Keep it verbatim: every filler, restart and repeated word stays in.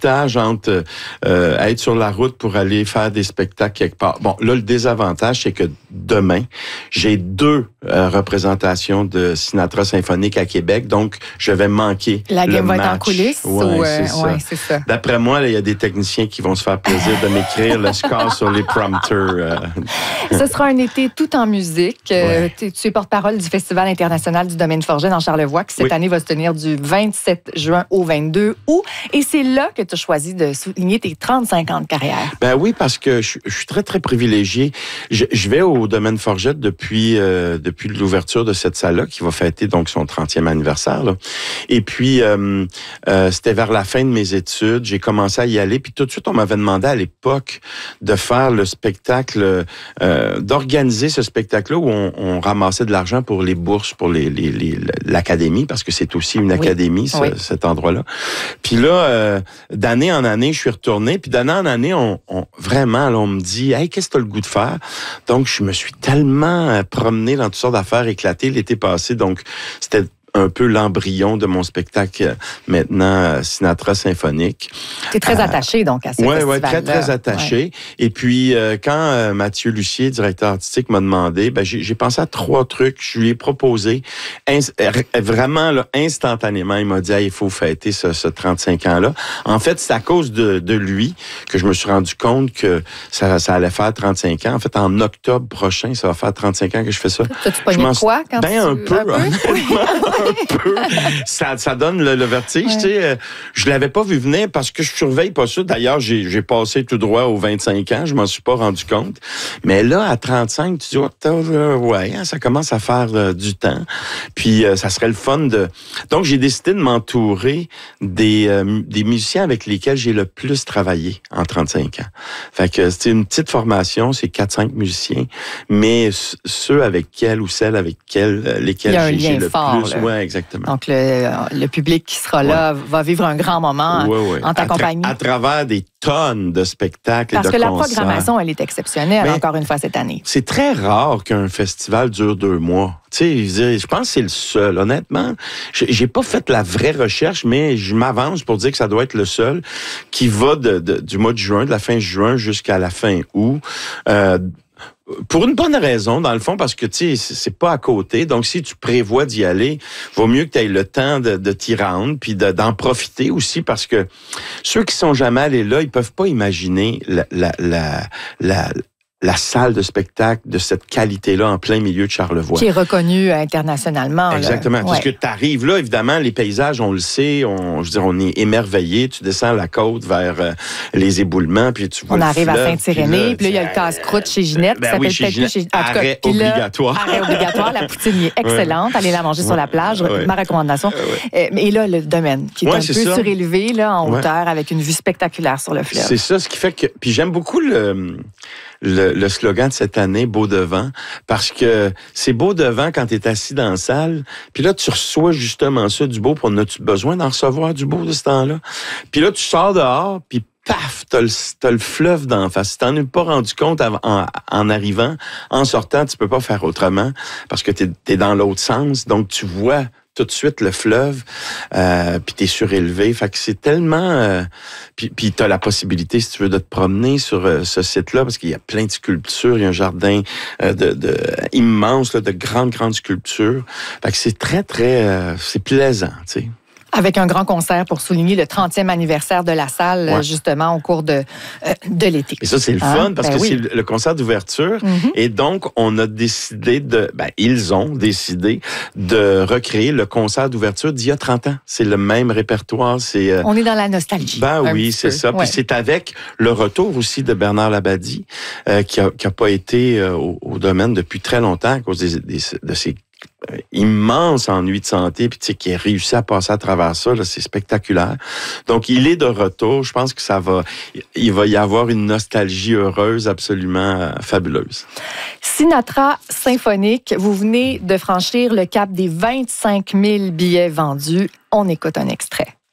bizutage entre euh, être sur la route pour aller faire des spectacles quelque part. Bon, là, le désavantage, c'est que demain, j'ai deux euh, représentations de Sinatra symphonique à Québec, donc je vais manquer La le game va match. être en coulisses? Ouais, ou, euh, c'est ça. Ouais, c'est ça. D'après moi, il y a des techniciens qui vont se faire plaisir de m'écrire le score sur les prompteurs. Euh. Ce sera un été tout en musique. Ouais. Euh, tu es porte-parole du Festival international du domaine Forget dans Charlevoix, qui cette Oui. année va se tenir du vingt-sept juin au vingt-deux août. Et c'est là que tu as choisi de souligner tes trente-cinq ans de carrière. Ben oui, parce que je, je suis très, très privilégié. Je, je vais au domaine Forget depuis, euh, depuis l'ouverture de cette salle-là, qui va fêter donc son trentième anniversaire. Là. Et puis, euh, euh, c'était vers la fin de mes études. J'ai commencé à y aller. Puis tout de suite, on m'avait demandé à l'époque de faire le spectacle, euh, d'organiser ce spectacle-là où on, on ramassait de l'argent pour les bourses, pour les, les, les, l'académie, parce que c'est aussi une Oui. académie, ce, Oui. cet endroit-là. Puis là, euh, d'année en année, je suis retourné. Puis d'année en année, on, on vraiment, là, on me dit, hey, qu'est-ce que tu as le goût de faire? Donc, je me suis tellement euh, promené dans toutes sortes d'affaires éclatées l'été passé. Donc, c'était un peu l'embryon de mon spectacle euh, maintenant, euh, Sinatra symphonique. Tu es très Euh, attaché, donc, à ce Oui, festival-là. oui, très, très attaché. Ouais. Et puis, euh, quand euh, Mathieu Lucier, directeur artistique, m'a demandé, ben, j'ai, j'ai pensé à trois trucs. Je lui ai proposé, ins- vraiment, là, instantanément, il m'a dit, hey, il faut fêter ce, ce trente-cinq ans-là. En fait, c'est à cause de, de lui que je me suis rendu compte que ça, ça allait faire trente-cinq ans. En fait, en octobre prochain, ça va faire trente-cinq ans que je fais ça. T'as-tu pogné de quoi quand ben, tu... un peu, un peu? honnêtement, un peu. Ça, ça donne le, le vertige, Ouais. tu sais. Euh, je l'avais pas vu venir parce que je surveille pas ça. D'ailleurs, j'ai, j'ai passé tout droit aux vingt-cinq ans. Je m'en suis pas rendu compte. Mais là, à trente-cinq, tu dis, oh, euh, ouais, hein, ça commence à faire euh, du temps. Puis, euh, ça serait le fun de... Donc, j'ai décidé de m'entourer des, euh, des musiciens avec lesquels j'ai le plus travaillé en trente-cinq ans. Fait que c'est une petite formation, c'est quatre cinq musiciens, mais c- ceux avec quels ou celles avec quels, lesquels Il y a un j'ai, lien j'ai le fort, plus. là. Ouais, exactement. Donc, le, le public qui sera là va vivre un grand moment Ouais, ouais. en ta à tra- compagnie. À travers des tonnes de spectacles Parce et de que la concerts. programmation, elle est exceptionnelle, Mais- encore une fois, cette année. C'est très rare qu'un festival dure deux mois. Tu sais, je veux dire, je pense que c'est le seul. Honnêtement, j'ai j'ai pas fait la vraie recherche, mais je m'avance pour dire que ça doit être le seul qui va de, de- du mois de juin, de la fin juin jusqu'à la fin août. Euh, Pour une bonne raison, dans le fond, parce que, tu sais, c'est pas à côté. Donc, si tu prévois d'y aller, vaut mieux que tu aies le temps de, de t'y rendre, puis de, d'en profiter aussi, parce que ceux qui sont jamais allés là, ils peuvent pas imaginer la, la, la, la, la salle de spectacle de cette qualité-là en plein milieu de Charlevoix. Qui est reconnu internationalement. là. Exactement. Parce Ouais. que tu arrives là, évidemment, les paysages, on le sait, on, je veux dire, on est émerveillé. Tu descends la côte vers euh, les éboulements, puis tu vois On le arrive à fleuve, Sainte-Irénée, puis là, il y a le tu- casse-croûte chez Ginette, Ben qui oui, s'appelle chez peut-être Ginette. plus chez... en tout cas, Arrêt puis là, obligatoire. Arrêt obligatoire. La poutine est excellente. Allez la manger sur la plage. Ouais. Ma recommandation. Ouais. Euh, Et là, le domaine, qui est Ouais, un c'est peu ça. surélevé, là, en Ouais. hauteur, avec une vue spectaculaire sur le fleuve. C'est ça, ce qui fait que... Puis j'aime beaucoup le, le, le slogan de cette année, Beau devant, parce que c'est beau devant quand tu es assis dans la salle, puis là, tu reçois justement ça, du beau, puis on a-tu besoin d'en recevoir du beau de ce temps-là? Puis là, tu sors dehors, puis paf, t'as le, t'as le fleuve d'en face. Si t'en es pas rendu compte en, en, en arrivant, en sortant, tu peux pas faire autrement, parce que t'es, t'es dans l'autre sens, donc tu vois tout de suite le fleuve, euh, puis t'es surélevé. Fait que c'est tellement... Euh, puis, puis t'as la possibilité, si tu veux, de te promener sur euh, ce site-là, parce qu'il y a plein de sculptures, il y a un jardin euh, de, de immense, là, de grandes, grandes sculptures. Fait que c'est très, très... Euh, c'est plaisant, tu sais. Avec un grand concert pour souligner le trentième anniversaire de la salle, Ouais. justement, au cours de, euh, de l'été. Et ça, c'est le Hein? fun, parce Ben que oui. c'est le le concert d'ouverture. Mhm. Et donc, on a décidé de... Ben, ils ont décidé de recréer le concert d'ouverture d'il y a trente ans. C'est le même répertoire, c'est... euh, On est dans la nostalgie. Ben un oui, petit c'est peu. ça. Ouais. Puis c'est avec le retour aussi de Bernard Labadie, euh, qui a, qui a pas été euh, au, au domaine depuis très longtemps à cause des, des, de ses euh, immenses ennuis de santé, puis tu sais, qui a réussi à passer à travers ça, là, c'est spectaculaire. Donc, il est de retour. Je pense que ça va, il va y avoir une nostalgie heureuse absolument euh, fabuleuse. Sinatra symphonique, vous venez de franchir le cap des vingt-cinq mille billets vendus. On écoute un extrait.